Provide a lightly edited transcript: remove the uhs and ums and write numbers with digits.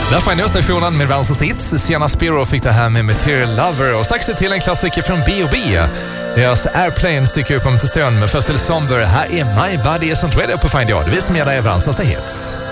Där får jag stationen med Vänsterns hits. Sienna Spiro fick det här med Material Lover. Och strax till en klassiker från B.O.B. Deras Airplane sticker upp om till stund med först till Somber. Här är My Body Isn't Ready på Find Yard. Vi som ger dig Vänsterns hits.